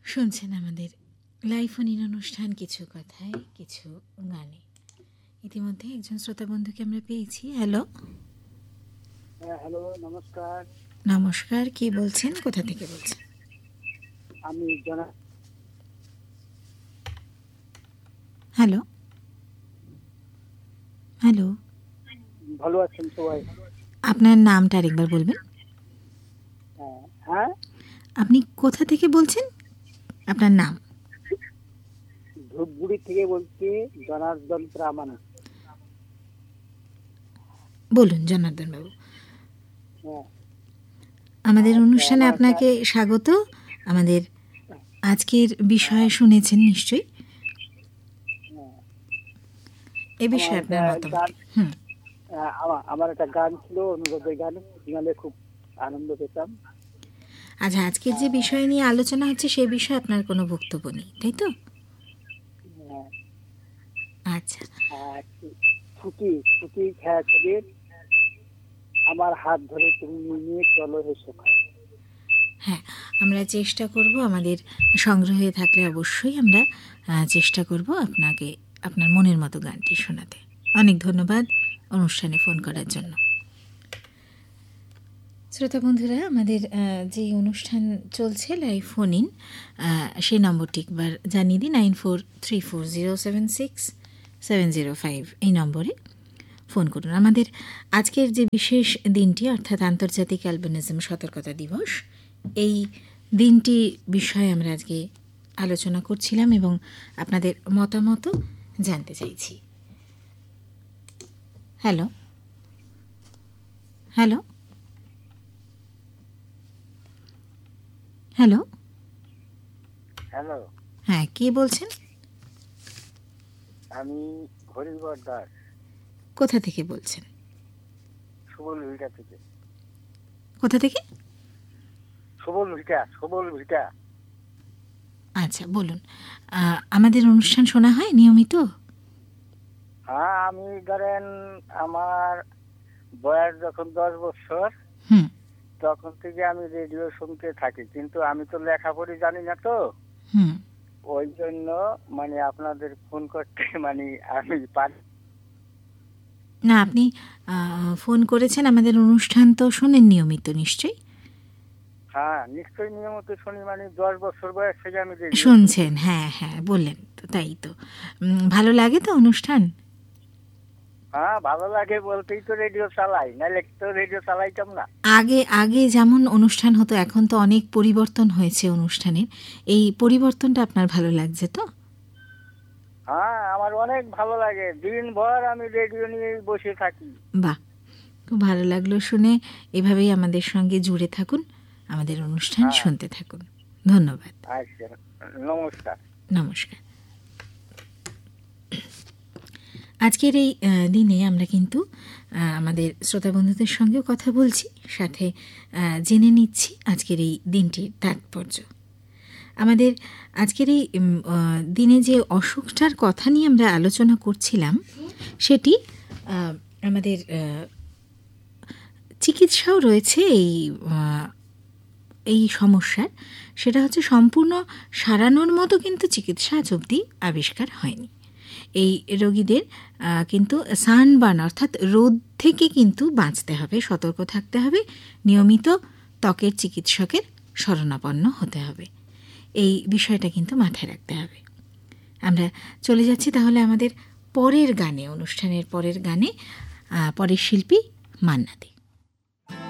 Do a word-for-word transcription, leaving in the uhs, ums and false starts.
শুনছেন আমাদের live phone in অনুষ্ঠান কিছু কথায় কিছু গানে। ইতিমধ্যে একজন শ্রোতা বন্ধুকে আমরা পেয়েছি। হ্যালো। হ্যাঁ, হ্যালো, নমস্কার। নমস্কার, কে বলছেন, কোথা থেকে বলছেন? আমি জানা। হ্যালো হ্যালো ভালো আছেন সবাই? আপনার নামটা আরেকবার বলবেন। হ্যাঁ হ্যাঁ আপনি কোথা থেকে বলছেন? আপনার নাম? ধূপগুড়ি থেকে বলছি, জনার্দন প্রামাণিক। বলুন জনার্দন বাবু। হ্যাঁ, আমাদের আচ্ছা, অনুষ্ঠানে আমার আপনাকে স্বাগত। আমাদের আজকের বিষয়ে শুনেছেন নিশ্চয়ই, হ্যাঁ, এ বিষয়ে আমার আপনার একটা মতামত। গান হুম হ্যাঁ, আমার আমার একটা গান ছিল, অনুরোধের গান শুনালে খুব আনন্দ পেতাম। আচ্ছা, আজকের যে বিষয় নিয়ে আলোচনা হচ্ছে সে বিষয়ে আপনার কোনো বক্তব্য নেই, তাই তো? হ্যাঁ, আচ্ছা, আর ছুটি ছুটি খেয়াছবির আমার হাত ধরে তুমি নিয়ে চলো হে সখা। হ্যাঁ, আমরা চেষ্টা করব, আমাদের সংগ্রহে থাকলে অবশ্যই আমরা আহ, চেষ্টা করব আপনাকে আপনার মনের মতো গানটি শোনাতে। অনেক ধন্যবাদ অনুষ্ঠানে ফোন করার জন্য। শ্রোতা বন্ধুরা, আমাদের আহ, যে অনুষ্ঠান চলছে লাইভ ফোন ইন, সেই নম্বরটি একবার জানিয়ে দিই, nine four three four zero seven six seven zero five এই নম্বরে ফোন করুন। আমাদের আজকের যে বিশেষ দিনটি, অর্থাৎ আন্তর্জাতিক অ্যালবিনিজম সতর্কতা দিবস, এই দিনটি বিষয়ে আমরা আজকে আলোচনা করছিলাম এবং আপনাদের মতামতও জানতে চাইছি। হ্যালো হ্যালো হ্যালো হ্যালো, হ্যাঁ, কে বলছেন? আমি হরিবর দাস, কোথা থেকে বলছেন? সবল ভিটা থেকে। কোথা থেকে? সবল ভিটা সবল ভিটা আচ্ছা, বলুন। আহ, আমাদের অনুষ্ঠান শোনা হয় নিয়মিত? হ্যাঁ, আমি ধরেন আমার বয়স যখন দশ বছর হুম তখন থেকে আমি রেডিও শুনতে থাকি, কিন্তু আমি তো লেখাপড়ি জানি না, তো হুম ওই জন্য মানে আপনাদের ফোন করতে মানে আমি পারি না, আপনি আহ, ফোন করেছেন, আমাদের অনুষ্ঠান তো শোনেন নিয়মিত নিশ্চয়ই? হ্যাঁ, নিশ্চয়ই নিয়মিত শুনি, মানে দশ বছর বয়স থেকে আমি রেডিও শুনছেন, হ্যাঁ হ্যাঁ বললেন তো, তাই তো। উম, ভালো লাগে তো অনুষ্ঠান? হ্যাঁ, ভালো লাগে বলতেই তো রেডিও চালাই, নাহলে তো রেডিও চালাইতাম না। আগে আগে যেমন অনুষ্ঠান হতো, এখন তো অনেক পরিবর্তন হয়েছে অনুষ্ঠানের। এই পরিবর্তনটা আপনার ভালো লাগছে তো? হ্যাঁ, আমার অনেক ভালো লাগে, দিনভর আমি রেডিও নিয়ে বসে থাকি। বাহ, খুব ভালো লাগলো শুনে। এভাবেই আমাদের সঙ্গে জুড়ে থাকুন, আমাদের অনুষ্ঠান হ্যাঁ, শুনতে থাকুন। ধন্যবাদ। আচ্ছা, নমস্কার। নমস্কার। আজকের এই আহ, দিনে আমরা কিন্তু আহ, আমাদের শ্রোতা বন্ধুদের সঙ্গেও কথা বলছি, সাথে আহ, জেনে নিচ্ছি আজকের এই দিনটির তাৎপর্য। আমাদের আজকের এই উম, আহ, দিনে যে অসুখটার কথা নিয়ে আমরা আলোচনা করছিলাম, সেটি আহ, আমাদের আহ, চিকিৎসাও রয়েছে এই আহ, এই সমস্যার। সেটা হচ্ছে সম্পূর্ণ সারানোর মতো কিন্তু চিকিৎসা আজ অবধি আবিষ্কার হয়নি। এই রোগীদের আহ, কিন্তু সানবার্ন অর্থাৎ রোদ থেকে কিন্তু বাঁচতে হবে, সতর্ক থাকতে হবে, নিয়মিত ত্বকের চিকিৎসকের শরণাপন্ন হতে হবে। এই বিষয়টা কিন্তু মাথায় রাখতে হবে। আমরা চলে যাচ্ছি তাহলে আমাদের পরের গানে, অনুষ্ঠানের পরের গানে, আহ, পরের শিল্পী মান্না দে।